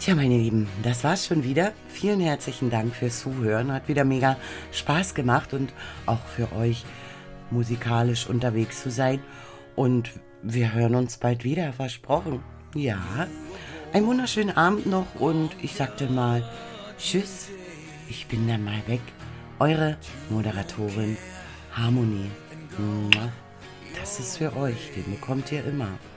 Tja, meine Lieben, das war's schon wieder. Vielen herzlichen Dank fürs Zuhören. Hat wieder mega Spaß gemacht und auch für euch musikalisch unterwegs zu sein. Und wir hören uns bald wieder, versprochen. Ja, einen wunderschönen Abend noch und ich sag dann mal Tschüss, ich bin dann mal weg. Eure Moderatorin Harmonie. Das ist für euch, den bekommt ihr immer.